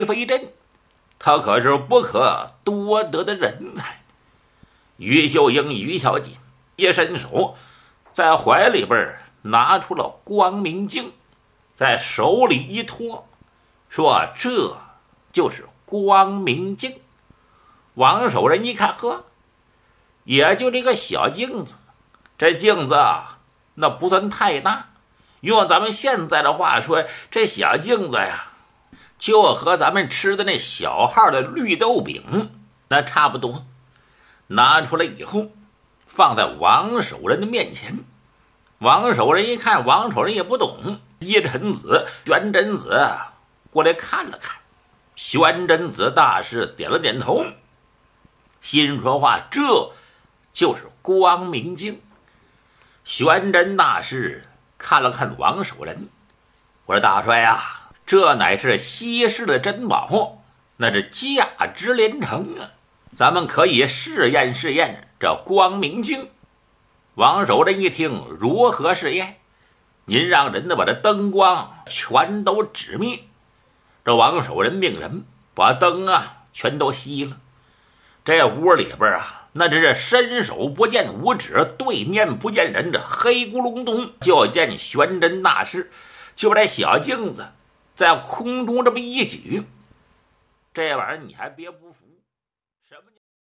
飞珍，他可是不可多得的人才。于秀英于小姐一伸手，在怀里边拿出了光明镜，在手里一托，说这就是光明镜。王守仁一看，呵，也就这个小镜子，这镜子啊，那不算太大，用咱们现在的话说，这小镜子呀，就和咱们吃的那小号的绿豆饼那差不多。拿出来以后，放在王守仁的面前。王守仁一看，王守仁也不懂，一臣子玄真子过来看了看，玄真子大师点了点头，心说话，这就是光明镜。玄真大师看了看王守仁，我说大帅啊，这乃是稀世的珍宝，那是价值连城啊，咱们可以试验试验这光明镜。王守仁一听，如何试验？您让人家把这灯光全都指灭。这王守仁命人把灯啊全都熄了。这屋里边啊，那真是伸手不见五指，对面不见人，这黑咕隆咚就见玄真大师就把这小镜子在空中这么一举。这玩意儿你还别不服，什么？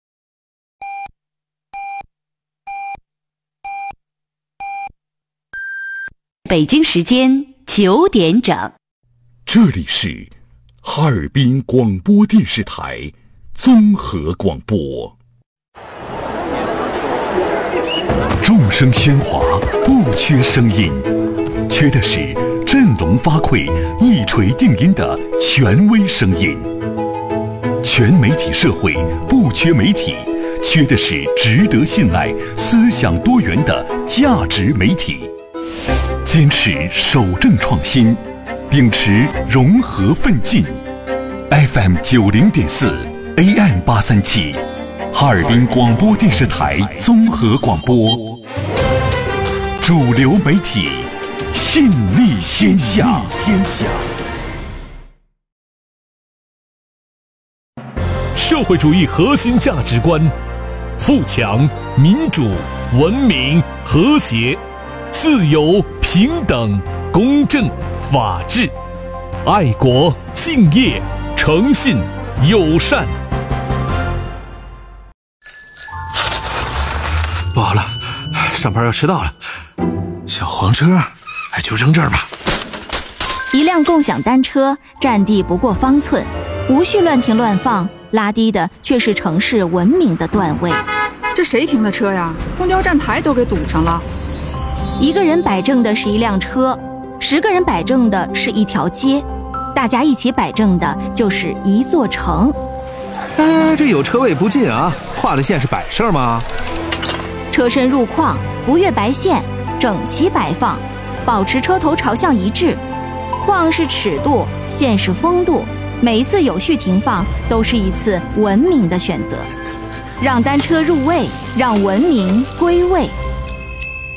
北京时间9点整， 这里是哈尔滨广播电视台综合广播。众声喧哗，不缺声音，缺的是振聋发聩、一锤定音的权威声音。全媒体社会不缺媒体，缺的是值得信赖、思想多元的价值媒体。坚持守正创新，秉持融合奋进。FM 90.4 AM 837，哈尔滨广播电视台综合广播，主流媒体，信力天下。 社会主义核心价值观：富强、民主、文明、和谐、自由、平等、公正、法治、爱国、敬业、诚信、友善。 不好了，上班要迟到了，小黄车就扔这儿吧。 一辆共享单车占地不过方寸，无需乱停乱放，拉低的却是城市文明的段位。 这谁停的车呀？公交站台都给堵上了。 一个人摆正的是一辆车，10个人摆正的是一条街，大家一起摆正的就是一座城。 这有车位不进啊，画的线是摆设吗？ 车身入框，不越白线，整齐摆放，保持车头朝向一致。框是尺度，线是风度，每一次有序停放都是一次文明的选择。让单车入位，让文明归位。